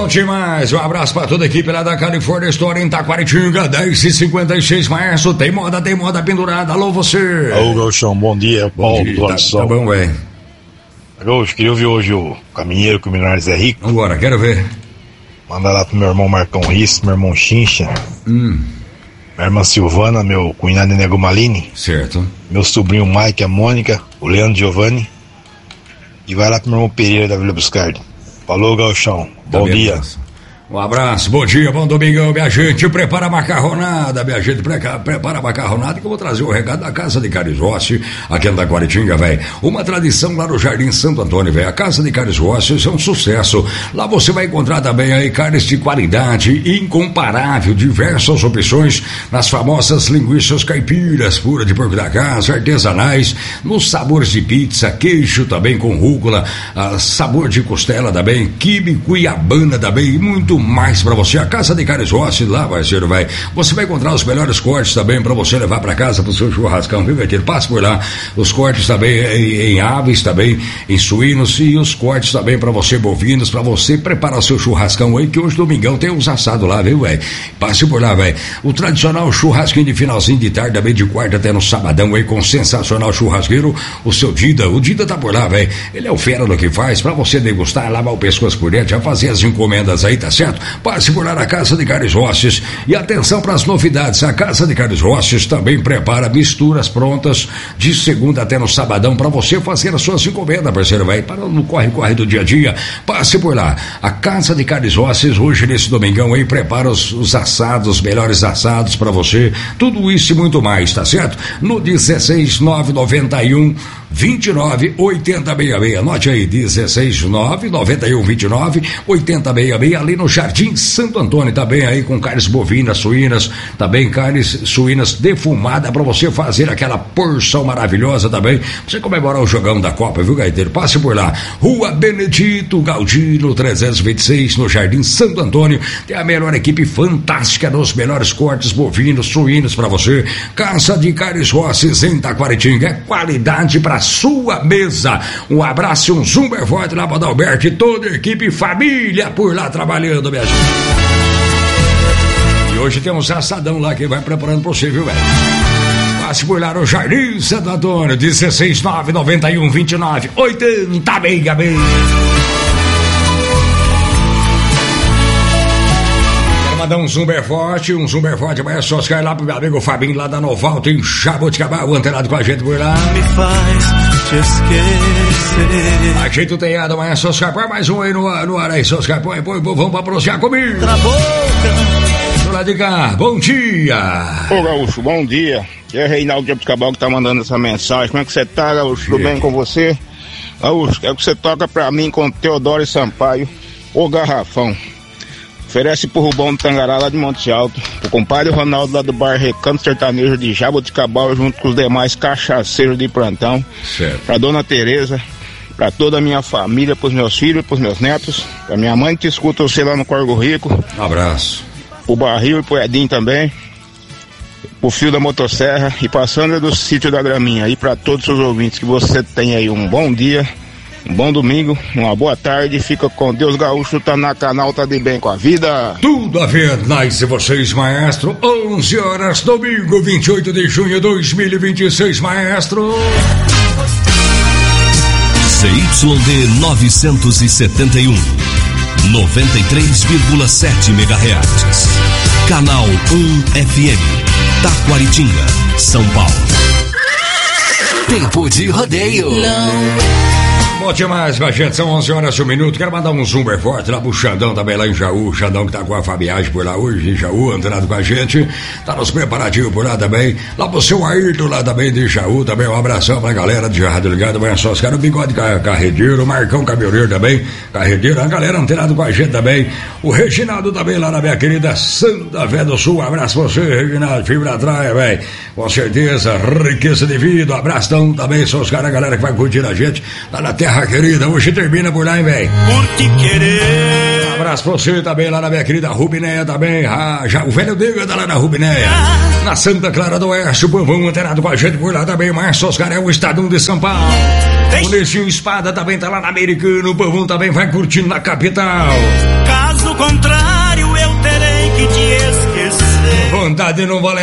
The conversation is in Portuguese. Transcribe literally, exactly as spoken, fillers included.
demais. Um abraço pra toda a equipe lá da Califórnia Store em Taquaritinga, dez e cinquenta e seis, Maestro. Tem moda, tem moda pendurada. Alô, você. Alô, Gauchão, bom dia. Bom dia, tá, tá bom, velho. Gaucho, queria ouvir hoje o Caminheiro com o Milionários é Rico. Vambora, quero ver. Manda lá pro meu irmão Marcão Riss, meu irmão Chincha. Hum. Minha irmã Silvana, meu cunhado Nego Malini. Certo. Meu sobrinho Mike, a Mônica, o Leandro Giovanni. E vai lá pro meu irmão Pereira da Vila Buscardi. Falou, Gauchão. Bom tá dia. Um abraço, bom dia, bom domingão, minha gente. Prepara a macarronada, minha gente. Prepara a macarronada que eu vou trazer o recado da Casa de Carnes Rossi, aqui em Taquaritinga, velho. Uma tradição lá no Jardim Santo Antônio, velho. A Casa de Carnes Rossi é um sucesso. Lá você vai encontrar também aí carnes de qualidade incomparável, diversas opções nas famosas linguiças caipiras, pura de porco da casa, artesanais, nos sabores de pizza, queijo também com rúcula, ah, sabor de costela também, quibe cuiabana também e muito mais pra você. A Casa de Carnes Rossi, lá, parceiro, vai. Você vai encontrar os melhores cortes também pra você levar pra casa, pro seu churrascão, viu, Gaiteiro? Passe por lá. Os cortes também em, em aves, também em suínos e os cortes também pra você, bovinos, pra você preparar o seu churrascão aí, que hoje, domingão, tem uns assados lá, viu, velho? Passe por lá, velho. O tradicional churrasquinho de finalzinho de tarde, também de quarta até no sabadão aí, com sensacional churrasqueiro, o seu Dida. O Dida tá por lá, velho. Ele é o fera no que faz, pra você degustar, lavar o pescoço por dentro, já fazer as encomendas aí, tá certo? Passe por lá na Casa de Carnes Rossi. E atenção para as novidades, a Casa de Carnes Rossi também prepara misturas prontas de segunda até no sabadão para você fazer as suas encomendas, parceiro, vai para no corre-corre do dia a dia. Passe por lá, a Casa de Carnes Rossi hoje nesse domingão aí prepara os, os assados, os melhores assados para você, tudo isso e muito mais, tá certo? No dezesseis nove noventa e um vinte e nove oitenta sessenta e seis, anote aí, dezesseis nove noventa e um vinte e nove oitenta sessenta e seis, ali no Jardim Santo Antônio, também aí com carnes bovinas, suínas, também carnes suínas defumadas para você fazer aquela porção maravilhosa também, pra você comemorar o jogão da Copa, viu, Gaiteiro? Passe por lá, Rua Benedito Galdino trezentos e vinte e seis, no Jardim Santo Antônio, tem a melhor equipe fantástica nos melhores cortes bovinos, suínos para você. Casa de Carnes Rossi em Taquaritinga, é qualidade para sua mesa. Um abraço e um zumba forte lá para Adalberto e toda a equipe família por lá trabalhando, minha gente. E hoje tem uns assadão lá que vai preparando pra você, viu, velho? Passe por lá no Jardim Santo Antônio, dezesseis nove noventa e um vinte e nove oitenta e seis. Mandar um zumber forte, um zumber forte, mas é só cair lá pro meu amigo Fabinho lá da Novalto em Jaboticabal, antenado com a gente por lá. Me faz te esquecer. A gente tem nada, mas é só escapar mais um aí no, no ar aí, só escapar, põe, vamos pra pronunciar comigo. Na boca. Do lado de cá, bom dia. Ô Gaúcho, bom dia. É o Reinaldo de Jaboticabal que tá mandando essa mensagem. Como é que você tá, Gaúcho? Tudo bem com você? Gaúcho, quero que você toca pra mim com Teodoro e Sampaio, o Garrafão. Oferece pro Rubão do Tangará lá de Monte Alto, pro compadre Ronaldo lá do Bar Recanto Sertanejo de Jaboticabal, junto com os demais cachaceiros de plantão. Certo. Pra Dona Tereza, pra toda a minha família, pros meus filhos, pros meus netos, pra minha mãe que escuta você lá no Corgo Rico. Um abraço. Pro Barril e pro Edinho também, pro Fio da Motosserra e pra Sandra do Sítio da Graminha. E pra todos os ouvintes, que você tenha aí um bom dia, um bom domingo, uma boa tarde, fica com Deus. Gaúcho tá na canal, tá de bem com a vida. Tudo a ver, nice, vocês, maestro. onze horas, domingo, vinte e oito de junho de dois mil e vinte e seis, maestro. C Y D novecentos e setenta e um, noventa e três vírgula sete megahertz. Canal um F M, Taquaritinga, São Paulo. Tempo de rodeio. Bom demais, minha gente, são onze horas e um minuto. Quero mandar um zumber forte lá pro Xandão também, lá em Jaú. O Xandão que tá com a Fabiagem por lá hoje, em Jaú, antenado com a gente. Tá nos preparativos por lá também. Lá pro seu Ayrton lá também de Jaú também. Um abração pra galera de Rádio Ligado. Mas só os caras, o Bigode Carreteiro, o Marcão Caminhoneiro também, Carreteiro. A galera antenado com a gente também. O Reginaldo também lá na minha querida Santa Fé do Sul. Um abraço pra você, Reginaldo. Fibra Traia, velho. Com certeza, riqueza de vida. Um abração também, só os caras, a galera que vai curtir a gente lá na terra querida, hoje termina por lá, hein, velho? Por que querer? Um abraço pra você também, lá na minha querida Rubinéia também. Ah, já, o velho Diga tá lá na Rubinéia. Na Santa Clara do Oeste, o povão antenado com a gente por lá também. Márcio Oscar é o Estadão de São Paulo. O Necinho Espada também tá lá na Americano. O povão também vai curtindo na capital. Caso contrário, eu terei que te esquecer. Vontade não vale